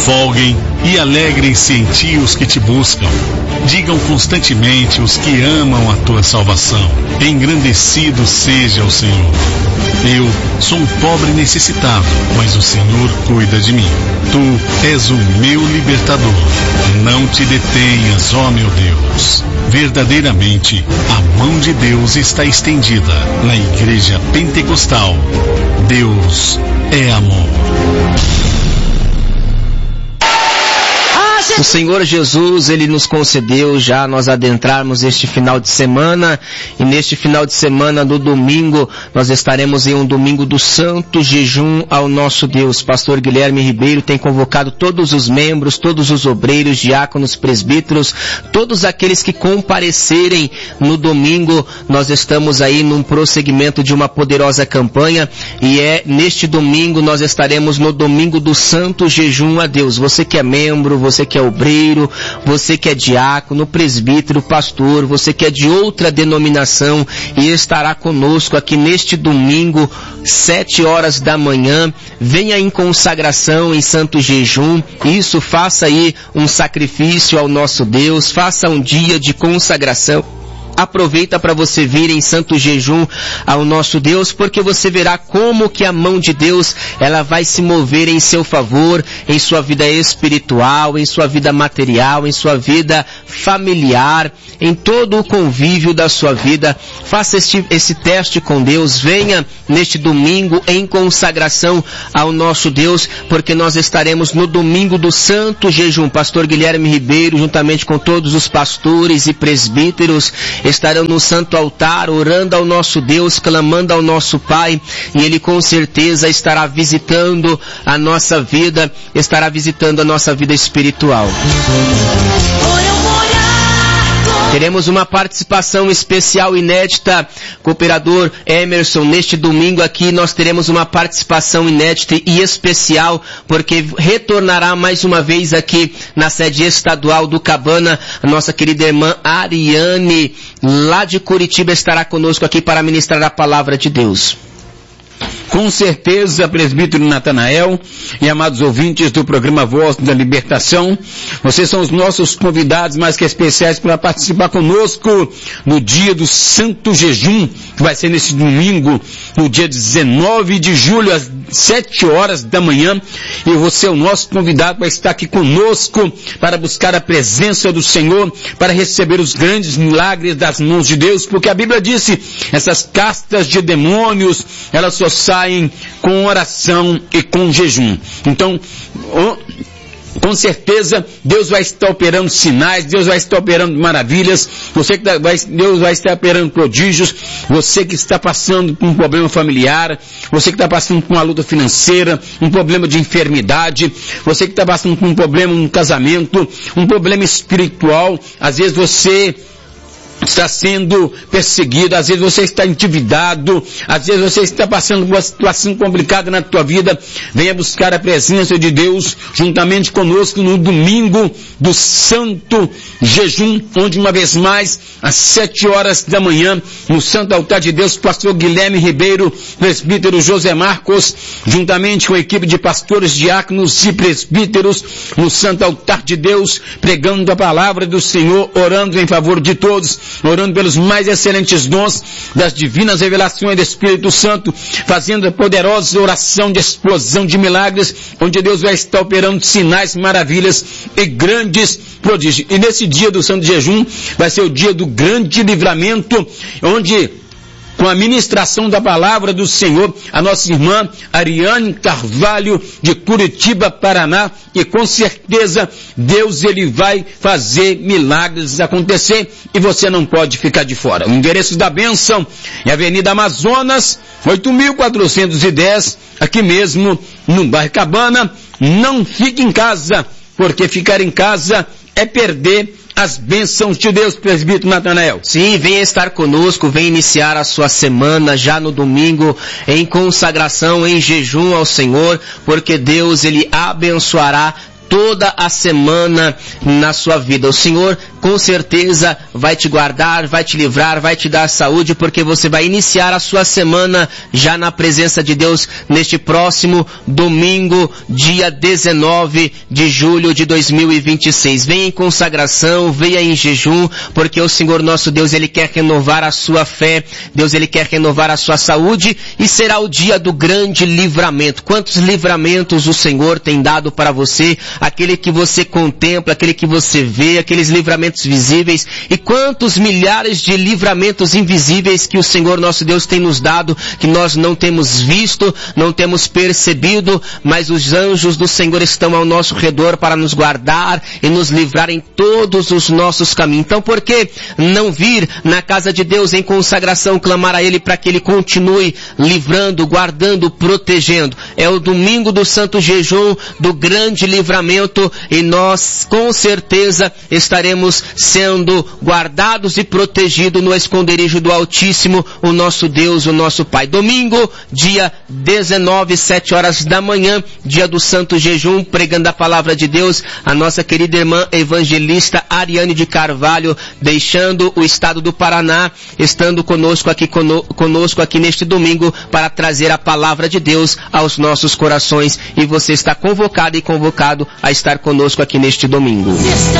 Folguem e alegrem-se em ti os que te buscam. Digam constantemente os que amam a tua salvação. Engrandecido seja o Senhor. Eu sou um pobre necessitado, mas o Senhor cuida de mim. Tu és o meu libertador. Não te detenhas, ó meu Deus. Verdadeiramente, a mão de Deus está estendida na Igreja Pentecostal. Deus é amor. O Senhor Jesus, Ele nos concedeu já nós adentrarmos este final de semana, e neste final de semana, no domingo, nós estaremos em um domingo do santo jejum ao nosso Deus. Pastor Guilherme Ribeiro tem convocado todos os membros, todos os obreiros, diáconos, presbíteros, todos aqueles que comparecerem no domingo. Nós estamos aí num prosseguimento de uma poderosa campanha, e neste domingo nós estaremos no domingo do santo jejum a Deus. Você que é membro, você que é obreiro, você que é diácono, presbítero, pastor, você que é de outra denominação e estará conosco aqui neste domingo, 7 horas da manhã, venha em consagração, em santo jejum. Isso, faça aí um sacrifício ao nosso Deus, faça um dia de consagração. Aproveita para você vir em santo jejum ao nosso Deus, porque você verá como que a mão de Deus, ela vai se mover em seu favor, em sua vida espiritual, em sua vida material, em sua vida familiar, em todo o convívio da sua vida. Faça esse teste com Deus, venha neste domingo em consagração ao nosso Deus, porque nós estaremos no domingo do santo jejum. Pastor Guilherme Ribeiro, juntamente com todos os pastores e presbíteros, estarão no santo altar, orando ao nosso Deus, clamando ao nosso Pai, e Ele com certeza estará visitando a nossa vida, estará visitando a nossa vida espiritual. Teremos uma participação especial inédita, cooperador Emerson. Neste domingo aqui nós teremos uma participação inédita e especial, porque retornará mais uma vez aqui na sede estadual do Cabana, a nossa querida irmã Ariane, lá de Curitiba, estará conosco aqui para ministrar a palavra de Deus. Com certeza, presbítero Natanael e amados ouvintes do programa Voz da Libertação, vocês são os nossos convidados mais que especiais para participar conosco no dia do Santo Jejum, que vai ser nesse domingo, no dia 19 de julho, às 7 horas da manhã, e você é o nosso convidado para estar aqui conosco, para buscar a presença do Senhor, para receber os grandes milagres das mãos de Deus, porque a Bíblia disse, essas castas de demônios, elas só saem com oração e com jejum. Então, com certeza, Deus vai estar operando sinais, Deus vai estar operando maravilhas, Deus vai estar operando prodígios, você que está passando por um problema familiar, você que está passando por uma luta financeira, um problema de enfermidade, você que está passando por um problema no casamento, um problema espiritual, às vezes você está sendo perseguido, às vezes você está endividado, às vezes você está passando por uma situação complicada na tua vida, venha buscar a presença de Deus juntamente conosco no domingo do santo jejum, onde uma vez mais, às 7 horas da manhã, no santo altar de Deus, pastor Guilherme Ribeiro, presbítero José Marcos, juntamente com a equipe de pastores, diáconos e presbíteros, no santo altar de Deus, pregando a palavra do Senhor, orando em favor de todos, orando pelos mais excelentes dons das divinas revelações do Espírito Santo, fazendo a poderosa oração de explosão de milagres, onde Deus vai estar operando sinais, maravilhas e grandes prodígios. E nesse dia do Santo Jejum, vai ser o dia do grande livramento, onde, com a ministração da palavra do Senhor, a nossa irmã Ariane Carvalho, de Curitiba, Paraná, e com certeza Deus, ele vai fazer milagres acontecer, e você não pode ficar de fora. O endereço da bênção é Avenida Amazonas, 8.410, aqui mesmo no bairro Cabana. Não fique em casa, porque ficar em casa é perder as bênçãos de Deus, presbítero Natanael. Sim, venha estar conosco, venha iniciar a sua semana já no domingo em consagração, em jejum ao Senhor, porque Deus, ele abençoará toda a semana na sua vida. O Senhor com certeza vai te guardar, vai te livrar, vai te dar saúde, porque você vai iniciar a sua semana já na presença de Deus neste próximo domingo, dia 19 de julho de 2026. Venha em consagração, venha em jejum, porque o Senhor nosso Deus, Ele quer renovar a sua fé, Deus, Ele quer renovar a sua saúde, e será o dia do grande livramento. Quantos livramentos o Senhor tem dado para você, aquele que você contempla, aquele que você vê, aqueles livramentos visíveis, e quantos milhares de livramentos invisíveis que o Senhor nosso Deus tem nos dado, que nós não temos visto, não temos percebido, mas os anjos do Senhor estão ao nosso redor para nos guardar e nos livrar em todos os nossos caminhos. Então, por que não vir na casa de Deus em consagração, clamar a Ele para que Ele continue livrando, guardando, protegendo? É o domingo do santo jejum, do grande livramento, e nós com certeza estaremos sendo guardados e protegidos no esconderijo do Altíssimo, o nosso Deus, o nosso Pai. Domingo, dia 19, 7 horas da manhã, dia do santo jejum, pregando a palavra de Deus, a nossa querida irmã evangelista Ariane de Carvalho, deixando o estado do Paraná, estando conosco aqui neste domingo, para trazer a palavra de Deus aos nossos corações, e você está convocado e convocado a estar conosco aqui neste domingo.